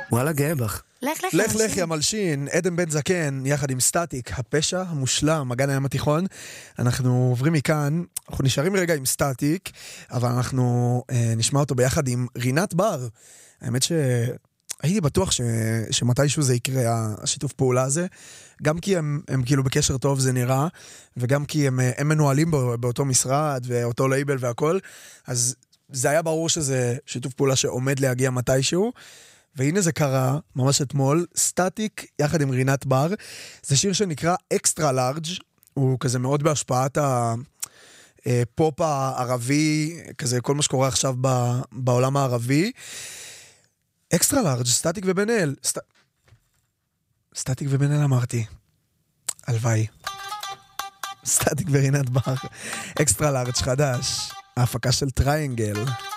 וואלה, גאה בך. לך יא מלשין, עדן בן זקן, יחד עם סטטיק, הפשע המושלם, אגן הים התיכון. אנחנו עוברים מכאן, אנחנו נשארים רגע עם סטטיק, אבל אנחנו נשמע אותו ביחד עם רינת בר. האמת שהייתי בטוח שמתישהו זה יקרה, השיתוף פעולה הזה, גם כי הם כאילו בקשר טוב זה נראה, וגם כי הם מנוהלים באותו משרד, ואותו לייבל והכל, אז זה היה ברור שזה שיתוף פעולה שעומד להגיע מתישהו, והנה זה קרה, ממש אתמול, סטטיק יחד עם רינת בר, זה שיר שנקרא אקסטרה לארג', הוא כזה מאוד בהשפעת הפופ הערבי, כזה כל מה שקורה עכשיו בעולם הערבי. אקסטרה לארג', סטטיק ובן אל. סטטיק ובן אל אמרתי. הלוואי. סטטיק ורינת בר. אקסטרה לארג' חדש. ההפקה של טריינגל.